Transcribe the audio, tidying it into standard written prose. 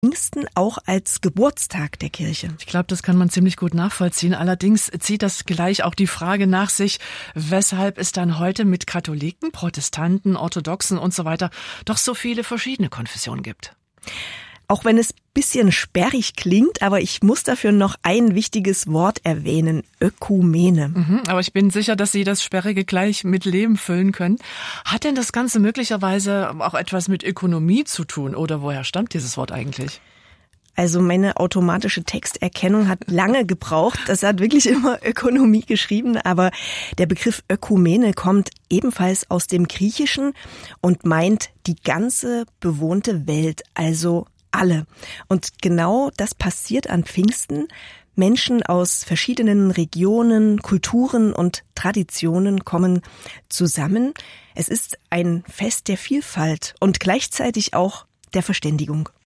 Pfingsten auch als Geburtstag der Kirche. Ich glaube, das kann man ziemlich gut nachvollziehen. Allerdings zieht das gleich auch die Frage nach sich, weshalb es dann heute mit Katholiken, Protestanten, Orthodoxen und so weiter doch so viele verschiedene Konfessionen gibt. Auch wenn es ein bisschen sperrig klingt, aber ich muss dafür noch ein wichtiges Wort erwähnen, Ökumene. Aber ich bin sicher, dass Sie das Sperrige gleich mit Leben füllen können. Hat denn das Ganze möglicherweise auch etwas mit Ökonomie zu tun oder woher stammt dieses Wort eigentlich? Also meine automatische Texterkennung hat lange gebraucht. Das hat wirklich immer Ökonomie geschrieben, aber der Begriff Ökumene kommt ebenfalls aus dem Griechischen und meint die ganze bewohnte Welt, also alle. Und genau das passiert an Pfingsten. Menschen aus verschiedenen Regionen, Kulturen und Traditionen kommen zusammen. Es ist ein Fest der Vielfalt und gleichzeitig auch der Verständigung.